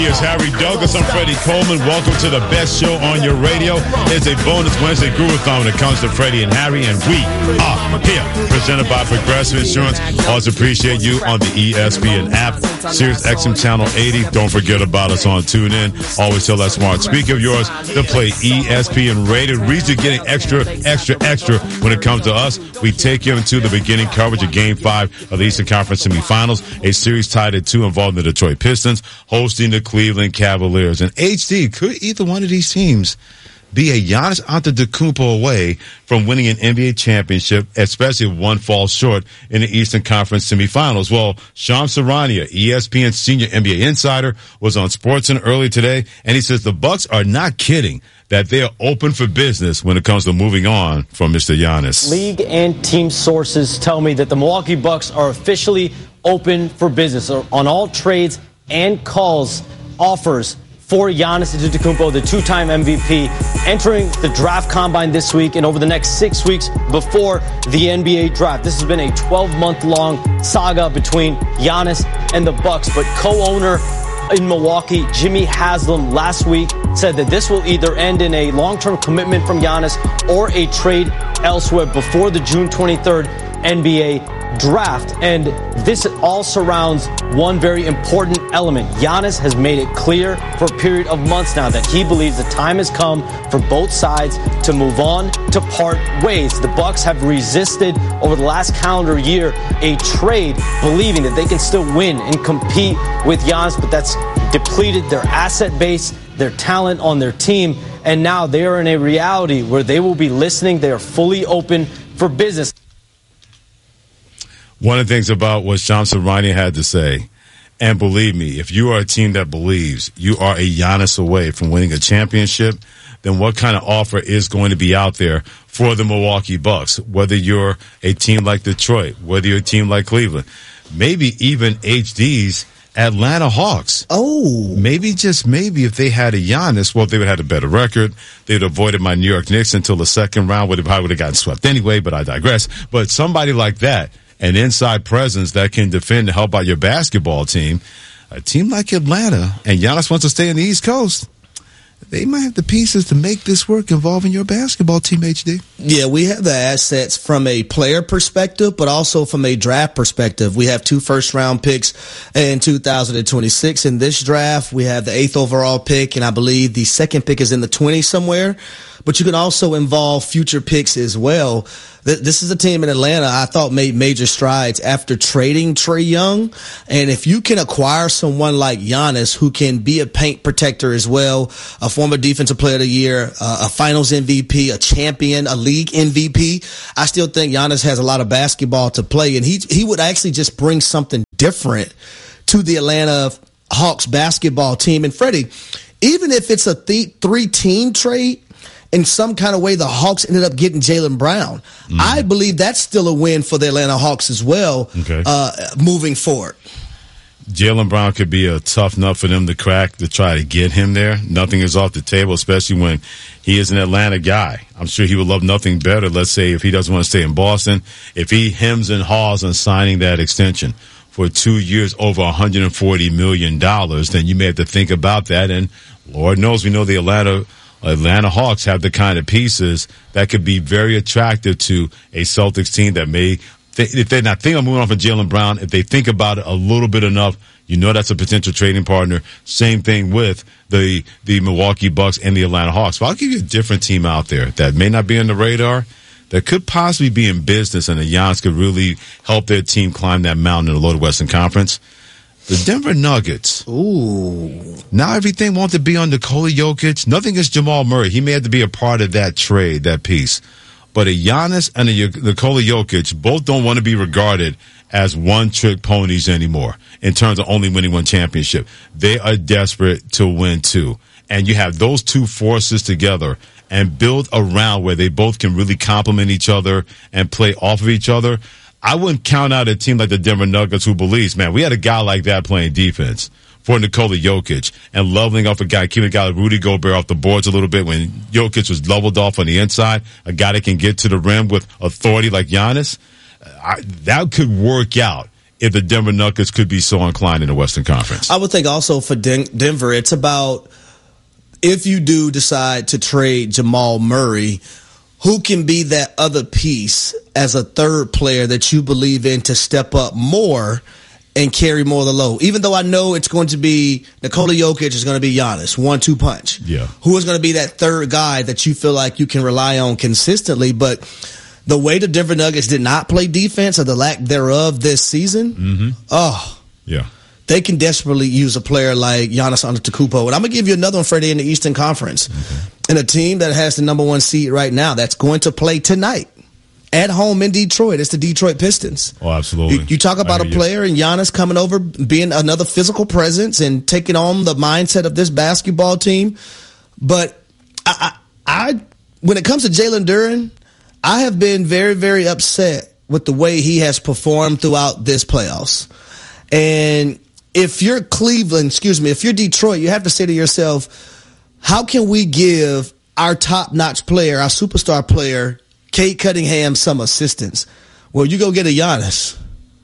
Here's Harry Douglas. I'm Freddie Coleman. Welcome to the best show on your radio. It's a bonus Wednesday Groovathon when it comes to Freddie and Harry, and we are here. Presented by Progressive Insurance. Always appreciate you on the ESPN app. Sirius XM Channel 80. Don't forget about us on TuneIn. Always tell that smart speaker of yours to play ESPN Radio. Reason getting extra when it comes to us. We take you into the beginning coverage of Game 5 of the Eastern Conference semifinals. A series tied at 2 involving the Detroit Pistons hosting the Cleveland Cavaliers. And HD, could either one of these teams be a Giannis Antetokounmpo away from winning an NBA championship, especially if one falls short in the Eastern Conference semifinals? Well, Shams Charania, ESPN senior NBA insider, was on SportsCenter early today, and he says the Bucks are not kidding that they are open for business when it comes to moving on from Mr. Giannis. League and team sources tell me that the Milwaukee Bucks are officially open for business on all trades and calls. Offers for Giannis Antetokounmpo, the two-time MVP, entering the draft combine this week and over the next 6 weeks before the NBA draft. This has been a 12-month-long saga between Giannis and the Bucks, but co-owner in Milwaukee, Jimmy Haslam, last week said that this will either end in a long-term commitment from Giannis or a trade elsewhere before the June 23rd NBA draft. And this all surrounds one very important element. Giannis has made it clear for a period of months now that he believes the time has come for both sides to move on, to part ways. The Bucks have resisted over the last calendar year a trade, believing that they can still win and compete with Giannis, but that's depleted their asset base, their talent on their team, and now they are in a reality where they will be listening. They are fully open for business. One of the things about what Shams Charania had to say, and believe me, if you are a team that believes you are a Giannis away from winning a championship, then what kind of offer is going to be out there for the Milwaukee Bucks? Whether you're a team like Detroit, whether you're a team like Cleveland, maybe even HD's Atlanta Hawks. Oh. Maybe, just maybe, if they had a Giannis, well, they would have had a better record. They would have avoided my New York Knicks until the second round, where they probably would have gotten swept anyway, but I digress. But somebody like that, an inside presence that can defend and help out your basketball team, a team like Atlanta, and Giannis wants to stay on the East Coast, they might have the pieces to make this work involving your basketball team, HD. Yeah, we have the assets from a player perspective, but also from a draft perspective. We have 2 first-round picks in 2026 in this draft. We have the 8th overall pick, and I believe the second pick is in the 20s somewhere. But you can also involve future picks as well. This is a team in Atlanta I thought made major strides after trading Trae Young. And if you can acquire someone like Giannis, who can be a paint protector as well, a former defensive player of the year, a finals MVP, a champion, a league MVP, I still think Giannis has a lot of basketball to play. And he would actually just bring something different to the Atlanta Hawks basketball team. And Freddie, even if it's a 3-team trade, in some kind of way, the Hawks ended up getting Jaylen Brown. I believe that's still a win for the Atlanta Hawks as well, moving forward. Jaylen Brown could be a tough nut for them to crack to try to get him there. Nothing is off the table, especially when he is an Atlanta guy. I'm sure he would love nothing better, let's say, if he doesn't want to stay in Boston, if he hems and haws on signing that extension for 2 years over $140 million, then you may have to think about that. And Lord knows, we know the Atlanta Hawks have the kind of pieces that could be very attractive to a Celtics team that may, if they're not thinking of moving off of Jaylen Brown, if they think about it a little bit enough, you know that's a potential trading partner. Same thing with the Milwaukee Bucks and the Atlanta Hawks. But I'll give you a different team out there that may not be on the radar, that could possibly be in business, and the Giannis could really help their team climb that mountain in the Loaded Western Conference. The Denver Nuggets. Ooh. Now everything wants to be on Nikola Jokic. Nothing against Jamal Murray. He may have to be a part of that trade, that piece. But a Giannis and a Nikola Jokic both don't want to be regarded as one-trick ponies anymore in terms of only winning one championship. They are desperate to win two. And you have those two forces together and build around where they both can really complement each other and play off of each other. I wouldn't count out a team like the Denver Nuggets who believes, man, we had a guy like that playing defense for Nikola Jokic and leveling off a guy, keeping a guy like Rudy Gobert off the boards a little bit when Jokic was leveled off on the inside, a guy that can get to the rim with authority like Giannis. That could work out if the Denver Nuggets could be so inclined in the Western Conference. I would think also for Denver, it's about if you do decide to trade Jamal Murray, who can be that other piece as a third player that you believe in to step up more and carry more of the load? Even though I know it's going to be Nikola Jokic, is going to be Giannis, 1-2 punch. Yeah. Who is going to be that third guy that you feel like you can rely on consistently? But the way the Denver Nuggets did not play defense, or the lack thereof this season, yeah, they can desperately use a player like Giannis Antetokounmpo. And I'm going to give you another one, Freddie, in the Eastern Conference. And a team that has the number 1 seed right now that's going to play tonight at home in Detroit. It's the Detroit Pistons. Oh, absolutely. You talk about a player and Giannis coming over, being another physical presence and taking on the mindset of this basketball team. But I when it comes to Jalen Duren, I have been very, very upset with the way he has performed throughout this playoffs. And if you're if you're Detroit, you have to say to yourself, how can we give our top-notch player, our superstar player, Cade Cunningham, some assistance? Well, you go get a Giannis,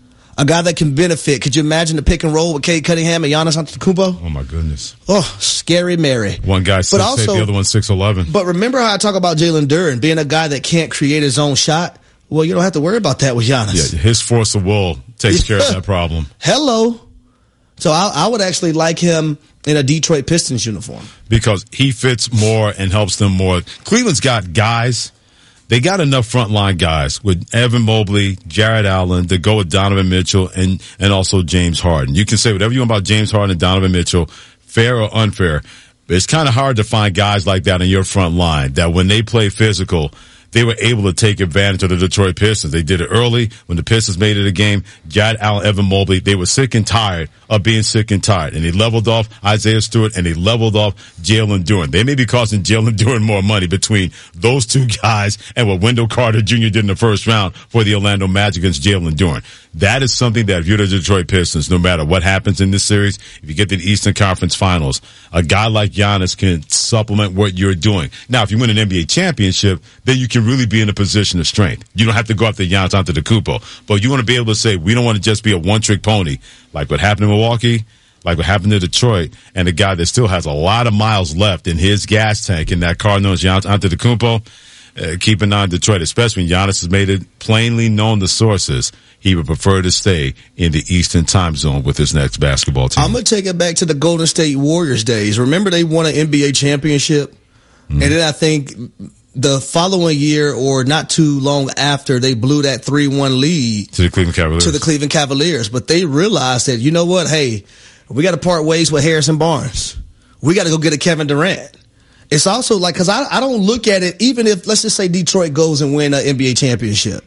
a guy that can benefit. Could you imagine the pick and roll with Cade Cunningham and Giannis Antetokounmpo? Oh, my goodness. Oh, scary Mary. One guy 6'8", the other one 6'11". But remember how I talk about Jalen Duren being a guy that can't create his own shot? Well, you don't have to worry about that with Giannis. Yeah, his force of will takes care of that problem. Hello. So I would actually like him in a Detroit Pistons uniform. Because he fits more and helps them more. Cleveland's got guys. They got enough frontline guys with Evan Mobley, Jared Allen to go with Donovan Mitchell and also James Harden. You can say whatever you want about James Harden and Donovan Mitchell, fair or unfair. But it's kind of hard to find guys like that in your front line that when they play physical, they were able to take advantage of the Detroit Pistons. They did it early when the Pistons made it a game. Jared Allen, Evan Mobley, they were sick and tired of being sick and tired. And they leveled off Isaiah Stewart and they leveled off Jalen Duren. They may be costing Jalen Duren more money between those two guys and what Wendell Carter Jr. did in the first round for the Orlando Magic against Jalen Duren. That is something that if you're the Detroit Pistons, no matter what happens in this series, if you get to the Eastern Conference Finals, a guy like Giannis can supplement what you're doing. Now, if you win an NBA championship, then you can really be in a position of strength. You don't have to go after Giannis Antetokounmpo, but you want to be able to say, we don't want to just be a one-trick pony like what happened in Milwaukee, like what happened to Detroit, and a guy that still has a lot of miles left in his gas tank in that car known as Giannis Antetokounmpo. Keep an eye on Detroit, especially when Giannis has made it plainly known to sources he would prefer to stay in the Eastern time zone with his next basketball team. I'm going to take it back to the Golden State Warriors days. Remember they won an NBA championship? And then I think the following year or not too long after, they blew that 3-1 lead to the Cleveland Cavaliers. But they realized that, you know what, hey, we got to part ways with Harrison Barnes. We got to go get a Kevin Durant. It's also like, because I don't look at it, even if, let's just say Detroit goes and win an NBA championship,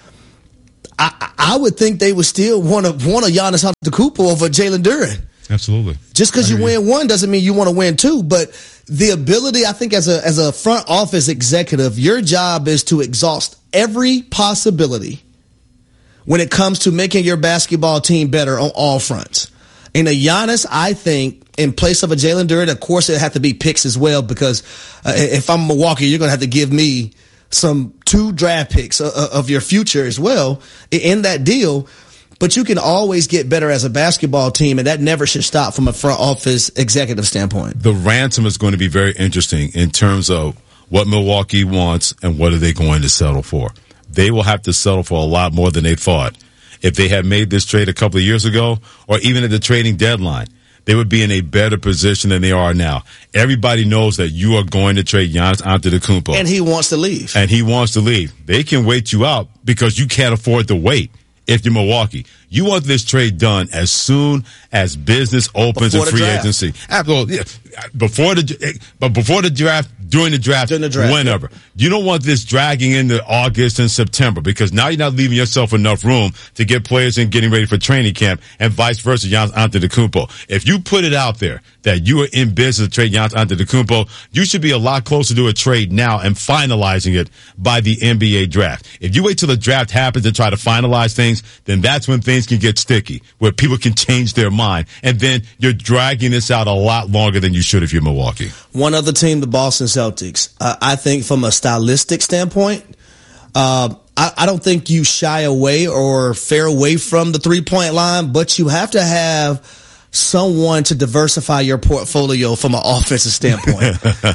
I would think they would still want a Giannis Antetokounmpo over Jalen Duren. Absolutely. Just because you win one doesn't mean you want to win two. But the ability, I think, as a front office executive, your job is to exhaust every possibility when it comes to making your basketball team better on all fronts. And a Giannis, I think, in place of a Jalen Duren, of course, it have to be picks as well, because if I'm Milwaukee, you're going to have to give me some 2 draft picks of your future as well in that deal. But you can always get better as a basketball team, and that never should stop from a front office executive standpoint. The ransom is going to be very interesting in terms of what Milwaukee wants and what are they going to settle for. They will have to settle for a lot more than they thought. If they had made this trade a couple of years ago, or even at the trading deadline, they would be in a better position than they are now. Everybody knows that you are going to trade Giannis Antetokounmpo. And he wants to leave. They can wait you out because you can't afford to wait if you're Milwaukee. You want this trade done as soon as business opens and free agency. Before the draft, during the draft, whenever. You don't want this dragging into August and September, because now you're not leaving yourself enough room to get players in getting ready for training camp, and vice versa, Giannis Antetokounmpo. If you put it out there that you are in business to trade Giannis Antetokounmpo, you should be a lot closer to a trade now and finalizing it by the NBA draft. If you wait till the draft happens and try to finalize things, then that's when things can get sticky, where people can change their mind, and then you're dragging this out a lot longer than you should if you're Milwaukee. One other team, the Boston Celtics. I think from a stylistic standpoint, I I don't think you shy away or fare away from the 3-point line, but you have to have someone to diversify your portfolio from an offensive standpoint.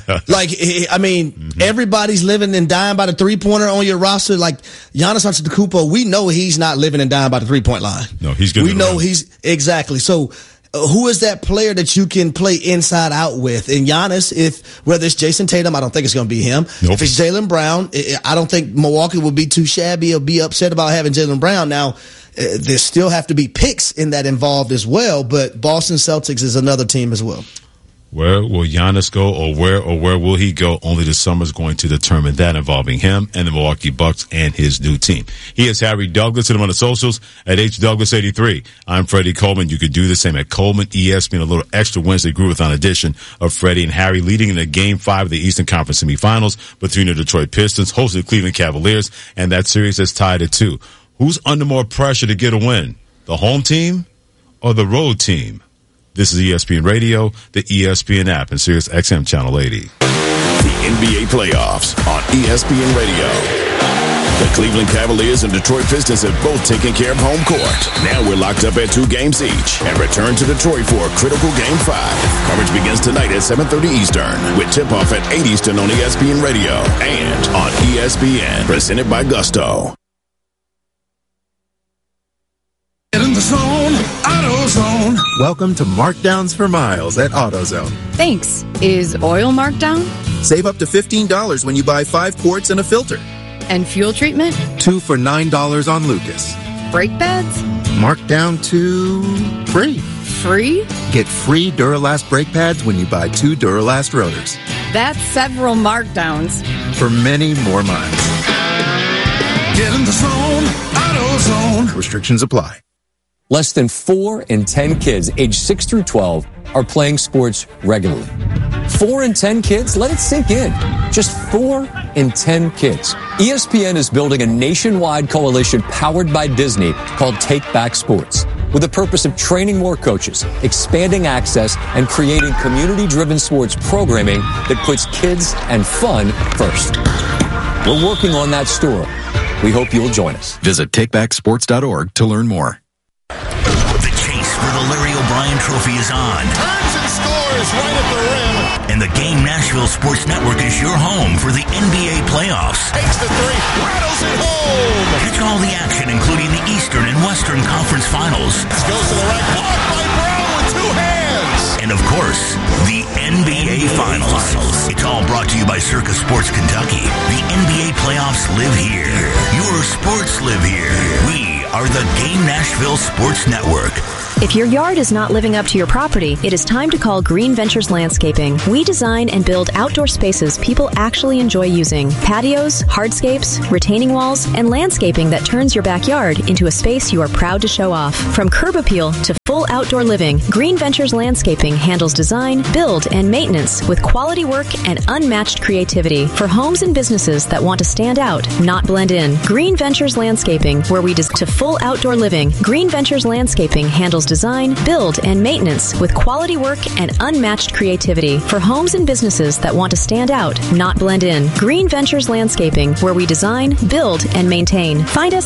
Everybody's living and dying by the 3-pointer on your roster. Like Giannis Antetokounmpo, we know he's not living and dying by the 3-point line. No, he's good. We know he's exactly. So who is that player that you can play inside out with? And Giannis, whether it's Jason Tatum, I don't think it's going to be him. Nope. If it's Jaylen Brown, I don't think Milwaukee would be too shabby or be upset about having Jaylen Brown. Now, there still have to be picks in that involved as well, but Boston Celtics is another team as well. Where will Giannis go, or where will he go? Only the summer's going to determine that, involving him and the Milwaukee Bucks and his new team. He is Harry Douglas. Hit him on the socials at HDouglas83. I'm Freddie Coleman. You could do the same at Coleman ESPN. A little extra Wednesday Groovathon edition of Freddie and Harry, leading in the Game 5 of the Eastern Conference semifinals between the Detroit Pistons, hosting the Cleveland Cavaliers, and that series is tied at 2. Who's under more pressure to get a win, the home team or the road team? This is ESPN Radio, the ESPN app, and Sirius XM Channel 80. The NBA playoffs on ESPN Radio. The Cleveland Cavaliers and Detroit Pistons have both taken care of home court. Now we're locked up at 2 games each and return to Detroit for a critical Game 5. Coverage begins tonight at 7:30 Eastern with tip-off at 8 Eastern on ESPN Radio and on ESPN. Presented by Gusto. Get in the zone, AutoZone. Welcome to Markdowns for Miles at AutoZone. Thanks. Is oil marked down? Save up to $15 when you buy 5 quarts and a filter. And fuel treatment? 2 for $9 on Lucas. Brake pads? Marked down to free. Free? Get free Duralast brake pads when you buy 2 Duralast rotors. That's several markdowns. For many more miles. Get in the zone, AutoZone. Restrictions apply. Less than 4 in 10 kids aged 6 through 12 are playing sports regularly. 4 in 10 kids? Let it sink in. Just 4 in 10 kids. ESPN is building a nationwide coalition powered by Disney called Take Back Sports, with the purpose of training more coaches, expanding access, and creating community-driven sports programming that puts kids and fun first. We're working on that story. We hope you'll join us. Visit takebacksports.org to learn more. The chase for the Larry O'Brien Trophy is on. Turns and scores right at the rim. And the Game Nashville Sports Network is your home for the NBA playoffs. Takes the 3, rattles it home. Catch all the action, including the Eastern and Western Conference Finals. This goes to the right, blocked by Brown with 2 hands. And of course, the NBA Finals. It's all brought to you by Circa Sports Kentucky. The NBA playoffs live here. Your sports live here. We are the Game Nashville Sports Network. If your yard is not living up to your property, it is time to call Green Ventures Landscaping. We design and build outdoor spaces people actually enjoy using. Patios, hardscapes, retaining walls, and landscaping that turns your backyard into a space you are proud to show off. From curb appeal to full outdoor living, Green Ventures Landscaping handles design, build, and maintenance with quality work and unmatched creativity for homes and businesses that want to stand out, not blend in. Green Ventures Landscaping, where we to full outdoor living. Green Ventures Landscaping handles design, build, and maintenance with quality work and unmatched creativity for homes and businesses that want to stand out, not blend in. Green Ventures Landscaping, where we design, build, and maintain. Find us